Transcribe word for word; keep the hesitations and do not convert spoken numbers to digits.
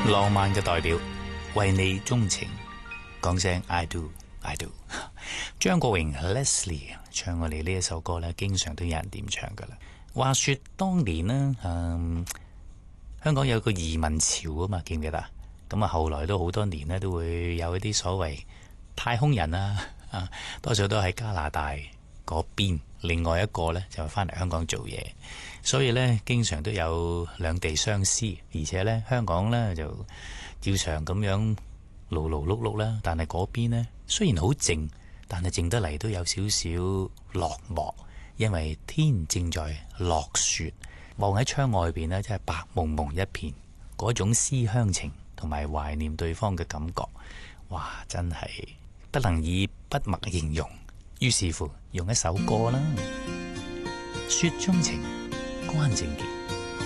浪漫嘅代表，為你鍾情，講聲 I do I do。張國榮 Leslie 唱我哋呢一首歌呢，經常都有人點唱噶啦。話說當年呢，嗯，香港有個移民潮啊嘛，記唔記得？咁啊，後來都好多年呢，都會有一啲所謂太空人啊，啊，多數都喺加拿大嗰邊，另外一個呢，就翻嚟香港做嘢，所以呢，經常都有兩地相思，而且呢，香港呢，就照常咁樣勞勞碌碌啦，但係嗰邊呢，雖然好靜，但係靜得嚟都有少少落寞，因為天正在落雪，望喺窗外邊呢，真係白蒙蒙一片，嗰種思鄉情同埋懷念對方嘅感覺，哇，真係不能以筆墨形容。於是乎，用一首歌啦，《雪中情》，關正傑。